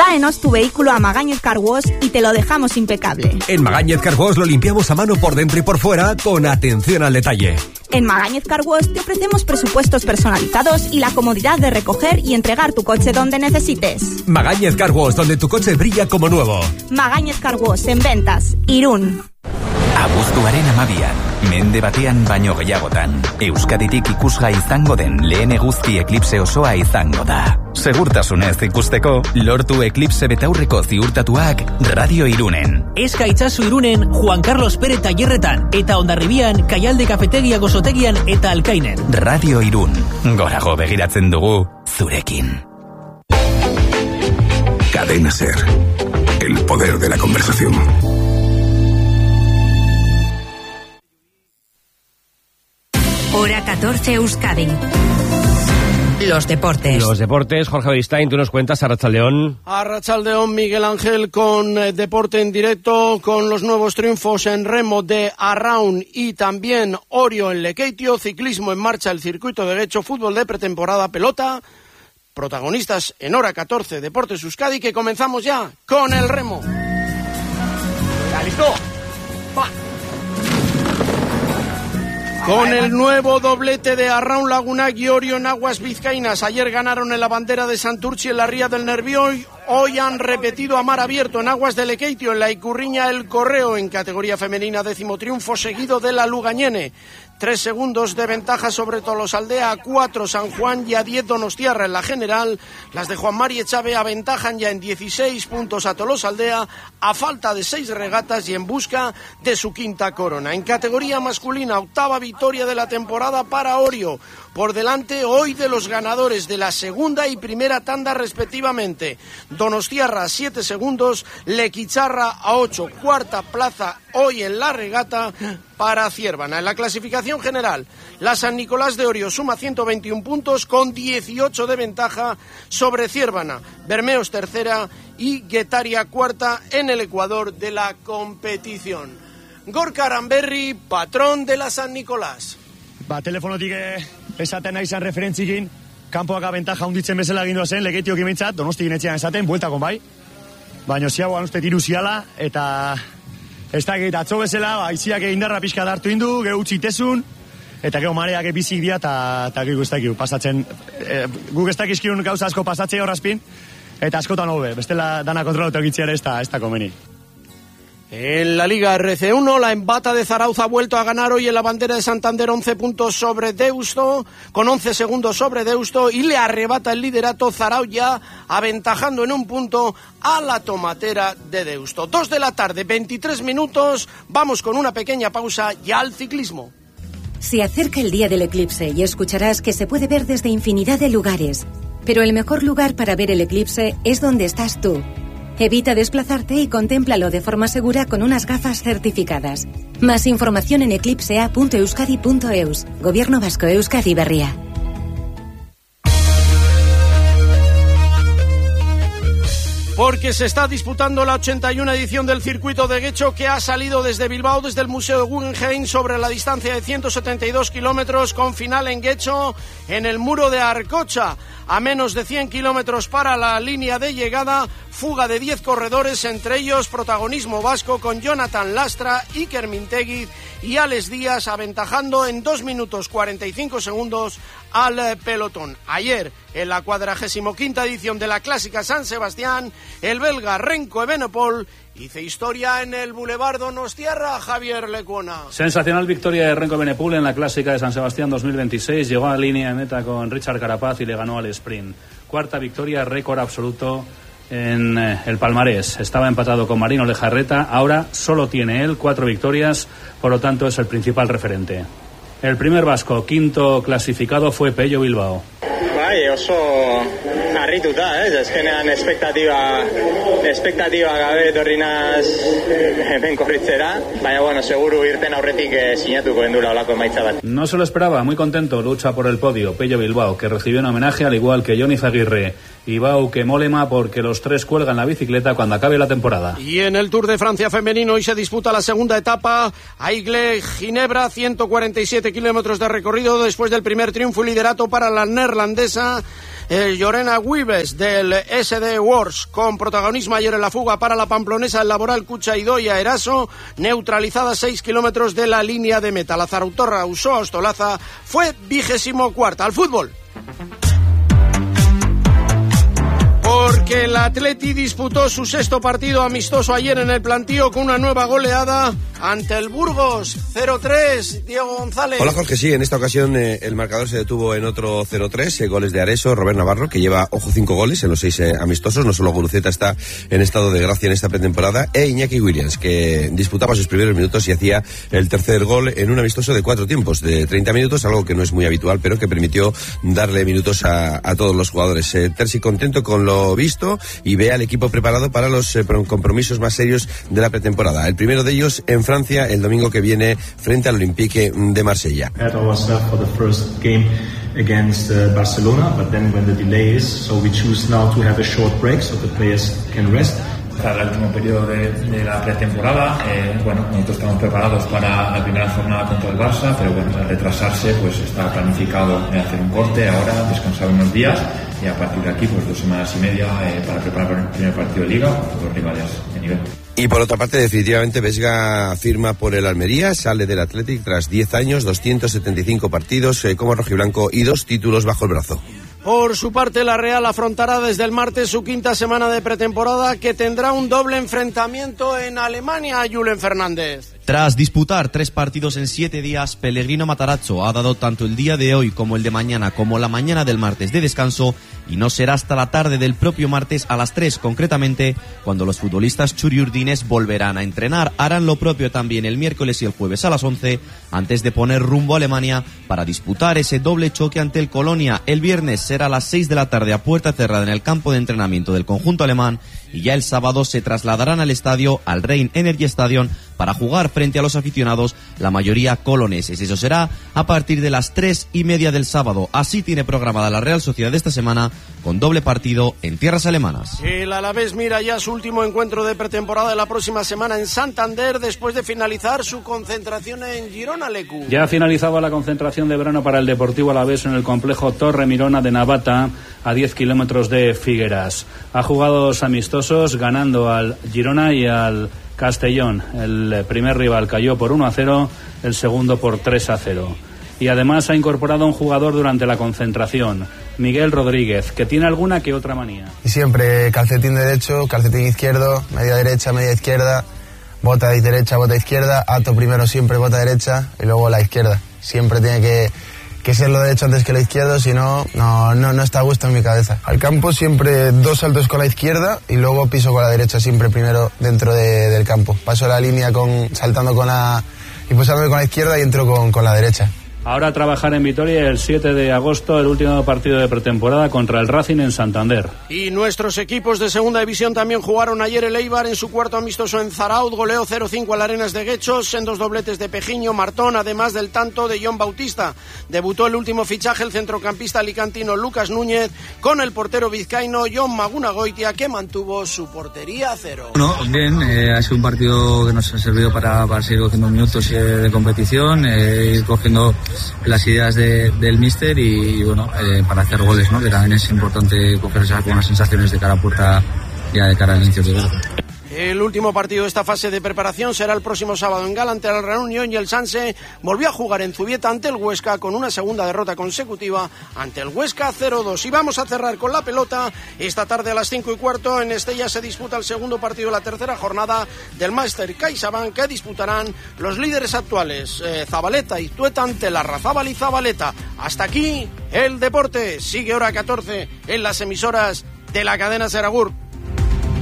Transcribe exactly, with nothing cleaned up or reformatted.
Tráenos tu vehículo a Magañez Car Wash y te lo dejamos impecable. En Magañez Car Wash lo limpiamos a mano por dentro y por fuera con atención al detalle. En Magañez Car Wash te ofrecemos presupuestos personalizados y la comodidad de recoger y entregar tu coche donde necesites. Magañez Car Wash, donde tu coche brilla como nuevo. Magañez Car Wash, en ventas, Irún. Abuztuaren amabian, mende batean baino gehiagotan, Euskaditik ikusgai izango den lehen eguzki eklipse osoa izango da. Segurtasunez ikusteko, lortu eklipse betaurreko ziurtatuak Radio Irunen. Eska itzazu Irunen Juan Carlos Pérez Tailerretan, eta Hondarribian, Kaialde Kafetegia Gozotegian eta Alkainen. Radio Irun, gorago begiratzen dugu zurekin. Cadena Ser, el poder de la conversación. Hora catorce Euskadi. Los deportes. Los deportes, Jorge Beristain, tú nos cuentas, Arratsaldeón. Arratsaldeón, Miguel Ángel, con eh, deporte en directo, con los nuevos triunfos en remo de Arraun y también Orio en Lekeitio, ciclismo en marcha, el circuito de Guecho, fútbol de pretemporada, pelota, protagonistas en Hora catorce, Deportes Euskadi, que comenzamos ya con el remo. ¿Ya listo? Va. Con el nuevo doblete de Arraun Lagunac y Orio en aguas vizcaínas. Ayer ganaron en la bandera de Santurchi en la Ría del Nervión. Hoy han repetido a mar abierto en aguas de Lekeitio, en la Icurriña El Correo. En categoría femenina, décimo triunfo seguido de la Lugañene. Tres segundos de ventaja sobre Tolosaldea, a cuatro San Juan y a diez Donostiarra. En la general, las de Juan Mari Echave aventajan ya en dieciséis puntos a Tolosaldea, a falta de seis regatas y en busca de su quinta corona. En categoría masculina, octava victoria de la temporada para Orio. Por delante hoy de los ganadores de la segunda y primera tanda respectivamente. Donostiarra a siete segundos, Lequicharra a ocho. Cuarta plaza hoy en la regata para Ciervana. En la clasificación general, la San Nicolás de Orio suma ciento veintiún puntos con dieciocho de ventaja sobre Ciervana. Bermeos tercera y Guetaria cuarta en el Ecuador de la competición. Gorka Aranberri, patrón de la San Nicolás. Ba, telefonotik esaten nahi zan referentzikin, kanpoak abentaja hunditzen bezala gindua zen, Lekeitio kimintzat, Donostikin etxean esaten, bueltakon bai. Baina ziagoan uste tiru ziala, eta ez da gehit atzo bezala, aiziak indarra pixka dartu indu, gehu txitezun, eta geho mareak ebizik dia, eta gehu ez dakiu, pasatzen, e, guk ez dakizkiun gauza asko pasatzea horrazpin, eta askotan hobe, bestela dana kontrolatu egitziara ez da, ez da komeni. En la Liga R C uno, la Embata de Zarauz ha vuelto a ganar hoy en la bandera de Santander, once puntos sobre Deusto, con once segundos sobre Deusto, y le arrebata el liderato Zarauz ya aventajando en un punto a la Tomatera de Deusto. Dos de la tarde, veintitrés minutos, vamos con una pequeña pausa ya al ciclismo. Se acerca el día del eclipse y escucharás que se puede ver desde infinidad de lugares, pero el mejor lugar para ver el eclipse es donde estás tú. Evita desplazarte y contémplalo de forma segura con unas gafas certificadas. Más información en eclipsea punto euskadi punto eus. Gobierno Vasco, Euskadi Berria. Porque se está disputando la ochenta y una edición del circuito de Guecho, que ha salido desde Bilbao, desde el Museo Guggenheim, sobre la distancia de ciento setenta y dos kilómetros, con final en Guecho, en el Muro de Arcocha. A menos de cien kilómetros para la línea de llegada, fuga de diez corredores, entre ellos protagonismo vasco con Jonathan Lastra, Iker Minteguiz y Alex Díaz, aventajando en dos minutos cuarenta y cinco segundos al pelotón. Ayer, en la cuadragésimo quinta edición de la Clásica San Sebastián, el belga Renko Evenepoel hizo historia en el Boulevard Donostiarra. Javier Lecuona. Sensacional victoria de Renko Evenepoel en la Clásica de San Sebastián dos mil veintiséis. Llegó a la línea de meta con Richard Carapaz y le ganó al sprint. Cuarta victoria, récord absoluto en eh, el palmarés. Estaba empatado con Marino Lejarreta. Ahora solo tiene él cuatro victorias, por lo tanto es el principal referente. El primer vasco, quinto clasificado, fue Pello Bilbao. Bai, oso harrituta, eh? Azkenean espektatiba, espektatiba gabe etorrinaz hemen korritzera, baina bueno, seguru irten aurretik eh, sinatuko endula olako emaitza bat. No se lo esperaba, muy contento, lucha por el podio, Pello Bilbao, que recibió un homenaje al igual que Johnny Zaguirre y Bauke Mollema, porque los tres cuelgan la bicicleta cuando acabe la temporada. Y en el Tour de Francia femenino hoy se disputa la segunda etapa, Aigle-Ginebra, ciento cuarenta y siete kilómetros de recorrido después del primer triunfo y liderato para la neerlandesa eh, Lorena Wiebes del S D Wars, con protagonismo ayer en la fuga para la pamplonesa el Laboral Cucha Idoia Eraso, neutralizada seis kilómetros de la línea de meta. La zarautorra Usoa Ostolaza fue vigésimo cuarta. Al fútbol. Porque el Atleti disputó su sexto partido amistoso ayer en el Plantío con una nueva goleada ante el Burgos, cero tres, Diego González. Hola Jorge, sí, en esta ocasión eh, el marcador se detuvo en otro cero tres, eh, goles de Areso, Robert Navarro, que lleva, ojo, cinco goles en los seis eh, amistosos, no solo Guruceta está en estado de gracia en esta pretemporada, e Iñaki Williams, que disputaba sus primeros minutos y hacía el tercer gol en un amistoso de cuatro tiempos, de treinta minutos, algo que no es muy habitual, pero que permitió darle minutos a, a todos los jugadores. Eh, Terzi contento con lo visto y ve al equipo preparado para los eh, compromisos más serios de la pretemporada. El primero de ellos en Francia el domingo que viene frente al Olympique de Marsella. At ourselves for the first game against uh, Barcelona, but then when the delay is, so we choose now to have a short break so the players can rest. Para el último periodo de, de la pretemporada, eh, bueno, nosotros estamos preparados para la primera jornada contra el Barça, pero bueno, al retrasarse, pues está planificado hacer un corte ahora, descansar unos días y a partir de aquí, pues dos semanas y media eh, para preparar el primer partido de Liga con los rivales de nivel. Y por otra parte, definitivamente Vesga firma por el Almería, sale del Athletic tras diez años, doscientos setenta y cinco partidos eh, como rojiblanco y dos títulos bajo el brazo. Por su parte, la Real afrontará desde el martes su quinta semana de pretemporada, que tendrá un doble enfrentamiento en Alemania. Julen Fernández. Tras disputar tres partidos en siete días, Pellegrino Matarazzo ha dado tanto el día de hoy como el de mañana como la mañana del martes de descanso, y no será hasta la tarde del propio martes a las tres concretamente cuando los futbolistas churiurdines volverán a entrenar. Harán lo propio también el miércoles y el jueves a las once antes de poner rumbo a Alemania para disputar ese doble choque ante el Colonia. El viernes será a las seis de la tarde a puerta cerrada en el campo de entrenamiento del conjunto alemán, y ya el sábado se trasladarán al estadio, al Rhein Energy Stadion, para jugar frente a los aficionados, la mayoría coloneses. Eso será a partir de las tres y media del sábado. Así tiene programada la Real Sociedad esta semana, con doble partido en tierras alemanas. El Alavés mira ya su último encuentro de pretemporada de la próxima semana en Santander, después de finalizar su concentración en Girona, Lecu. Ya finalizaba la concentración de verano para el Deportivo Alavés en el complejo Torre Mirona de Navata, a diez kilómetros de Figueras. Ha jugado dos amistosos, ganando al Girona y al Castellón. El primer rival cayó por uno a cero, el segundo por tres a cero. Y además ha incorporado a un jugador durante la concentración, Miguel Rodríguez, que tiene alguna que otra manía. Y siempre calcetín derecho, calcetín izquierdo, media derecha, media izquierda, bota derecha, bota izquierda, alto primero siempre bota derecha y luego la izquierda. Siempre tiene que, que ser lo derecho antes que lo izquierdo, si no, no, no, no está a gusto en mi cabeza. Al campo siempre dos saltos con la izquierda y luego piso con la derecha, siempre primero dentro de, del campo. Paso la línea con, saltando con la, y pasándome con la izquierda y entro con, con la derecha. Ahora a trabajar en Vitoria el siete de agosto, el último partido de pretemporada contra el Racing en Santander. Y nuestros equipos de segunda división también jugaron ayer. El Eibar en su cuarto amistoso en Zarauz goleó cero cinco al Arenas de Guechos, en dos dobletes de Pejiño, Martón, además del tanto de John Bautista. Debutó el último fichaje, el centrocampista alicantino Lucas Núñez, con el portero vizcaíno John Magunagoitia, que mantuvo su portería a cero. Bueno, bien, eh, ha sido un partido que nos ha servido para, para seguir cogiendo minutos eh, de competición, eh, ir cogiendo las ideas de, del míster y, bueno, eh, para hacer goles, ¿no? Que también es importante coger esas buenas sensaciones de cara a puerta, ya de cara al inicio de gol. El último partido de esta fase de preparación será el próximo sábado en Gala ante el Real Unión, y el Sanse volvió a jugar en Zubieta ante el Huesca con una segunda derrota consecutiva ante el Huesca cero dos. Y vamos a cerrar con la pelota. Esta tarde a las cinco y cuarto en Estella se disputa el segundo partido de la tercera jornada del Máster CaixaBank, que disputarán los líderes actuales, eh, Zabaleta y Tueta ante la Larrazábal y Zabaleta. Hasta aquí el deporte. Sigue hora catorce en las emisoras de la cadena Seragur.